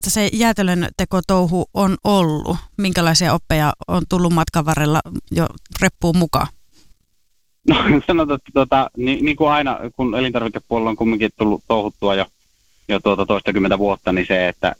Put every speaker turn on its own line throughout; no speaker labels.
se jäätelön tekotouhu on ollut? Minkälaisia oppeja on tullut matkan varrella jo reppuun mukaan?
No sanotaan, että niin kuin aina, kun elintarvikepuolella on kumminkin tullut touhuttua jo toistakymmentä vuotta, niin se, että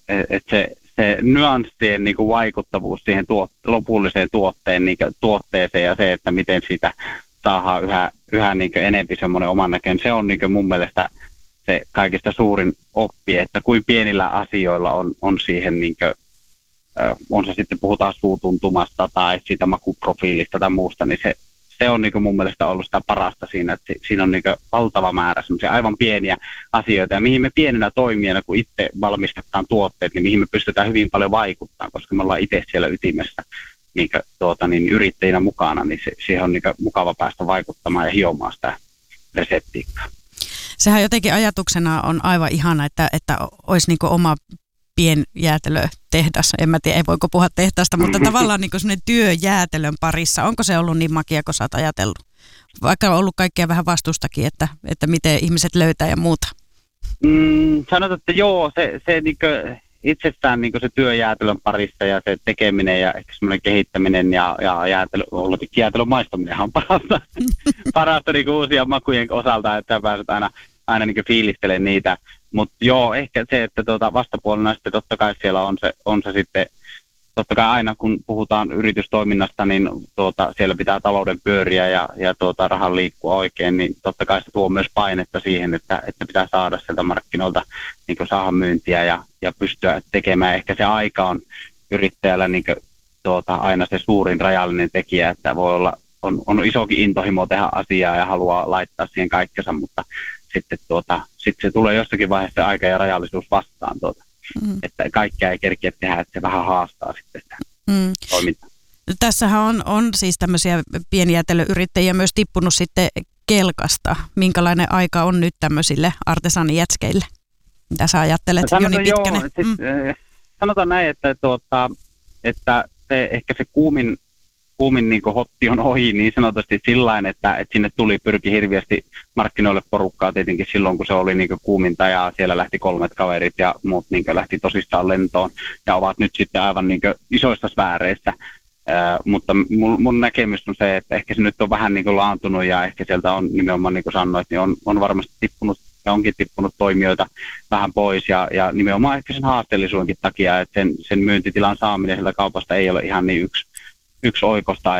se nyanssien niin kuin vaikuttavuus siihen lopulliseen tuotteeseen ja se, että miten siitä saadaan yhä niin kuin enempi semmoinen oman näköinen, se on niin kuin mun mielestä se kaikista suurin oppi, että kuin pienillä asioilla on siihen, niin kuin, on se sitten puhutaan suutuntumasta tai siitä makuprofiilista tai muusta, niin se on niin kuin mun mielestä ollut sitä parasta siinä, että siinä on niin kuin valtava määrä semmoisia aivan pieniä asioita, ja mihin me pienenä toimijana, kun itse valmistetaan tuotteet, niin mihin me pystytään hyvin paljon vaikuttamaan, koska me ollaan itse siellä ytimessä niin yrittäjinä mukana, niin siihen on niin kuin mukava päästä vaikuttamaan ja hiomaan sitä reseptiikkaa.
Sehän jotenkin ajatuksena on aivan ihana, että olisi niin kuin oma pienjäätelötehdas. En mä tiedä, ei voiko puhua tehtaasta, mutta tavallaan niin kuin sellainen työ jäätelön parissa. Onko se ollut niin makia, kun sä oot ajatellut? Vaikka on ollut kaikkea vähän vastustakin, että miten ihmiset löytää ja muuta.
Sanotaan, että joo, se niin kuin itsestään niin kuin se työ jäätelön parissa ja se tekeminen ja ehkä semmoinen kehittäminen ja jäätelön maistaminenhan on parasta niin kuin uusien makujen osalta, että pääset aina niin kuin fiilistelemään niitä. Mutta joo, ehkä se, että vastapuolena sitten totta kai siellä on se sitten, totta kai aina kun puhutaan yritystoiminnasta, niin siellä pitää talouden pyöriä ja rahan liikkua oikein, niin totta kai se tuo myös painetta siihen, että pitää saada sieltä markkinoilta niin kuin saada myyntiä ja pystyä tekemään. Ehkä se aika on yrittäjällä niin kuin, aina se suurin rajallinen tekijä, että voi olla, on isokin intohimo tehdä asiaa ja haluaa laittaa siihen kaikkensa, mutta sitten se tulee jossakin vaiheessa aika ja rajallisuus vastaan, että kaikkea ei kerkiä tehdä, että se vähän haastaa sitten sitä toimintaa.
Tässähän on siis tämmöisiä pienjäätelöyrittäjiä myös tippunut sitten kelkasta. Minkälainen aika on nyt tämmöisille artesaanijätskeille? Mitä sä ajattelet, Joni Pitkänen?
Sanotaan näin, että ehkä se kuumin niin kuin hotti on ohi niin sanotusti sillain, että sinne pyrki hirveästi markkinoille porukkaa tietenkin silloin, kun se oli niin kuin kuuminta ja siellä lähti 3 kaverit ja muut niin kuin lähti tosissaan lentoon ja ovat nyt sitten aivan niin kuin isoissa sfääreissä. Mutta mun näkemys on se, että ehkä se nyt on vähän niin kuin laantunut ja ehkä sieltä on nimenomaan niin kuin sanoit, niin on varmasti tippunut ja onkin tippunut toimijoita vähän pois ja nimenomaan ehkä sen haasteellisuudenkin takia, että sen myyntitilan saaminen sieltä kaupasta ei ole ihan niin yksi oikosta,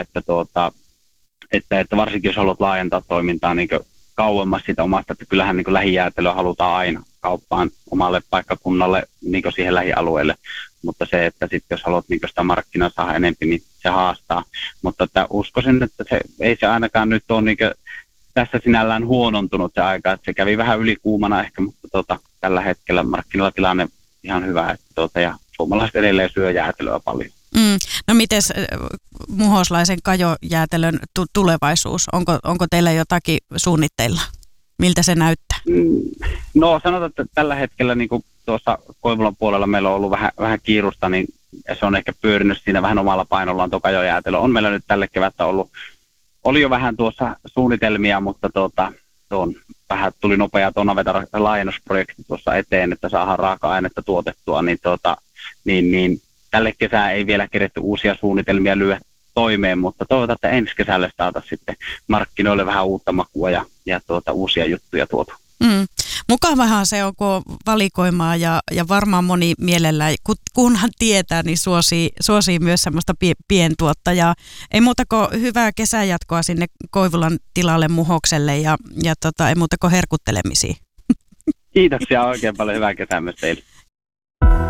että varsinkin jos haluat laajentaa toimintaa niin kauemmas sitä omasta, että kyllähän niin lähijäätelöä halutaan aina kauppaan omalle paikkakunnalle niin siihen lähialueelle, mutta se, että sitten jos haluat niin sitä markkinaa saada enemmän, niin se haastaa, mutta että uskoisin, että ei se ainakaan nyt ole niin tässä sinällään huonontunut se aika, että se kävi vähän ylikuumana ehkä, mutta tällä hetkellä markkinoilla tilanne ihan hyvä, että ja suomalaiset edelleen syö jäätelöä paljon.
No mites muhoslaisen kajojäätelön tulevaisuus? Onko teillä jotakin suunnitteilla? Miltä se näyttää?
No sanotaan, että tällä hetkellä niin kuin tuossa Koivulan puolella meillä on ollut vähän kiirusta, niin se on ehkä pyörinyt siinä vähän omalla painollaan tuo kajojäätelö. On meillä nyt tälle kevättä oli jo vähän tuossa suunnitelmia, mutta vähän tuli nopea Tonaveta laajennusprojekti tuossa eteen, että saadaan raaka-ainetta tuotettua, niin tälle kesää ei vielä keretty uusia suunnitelmia lyödä toimeen, mutta toivotaan, että ensi kesälle saataisiin sitten markkinoille vähän uutta makua ja uusia juttuja tuotu.
Mukavahan se on, kun on valikoimaa ja varmaan moni mielellään, kunhan tietää, niin suosii myös semmoista pientuottajaa. Ei muuta kuin hyvää kesäjatkoa sinne Koivulan tilalle Muhokselle ja ei muuta kuin herkuttelemisiin.
Kiitoksia oikein paljon, hyvää kesää myös teille.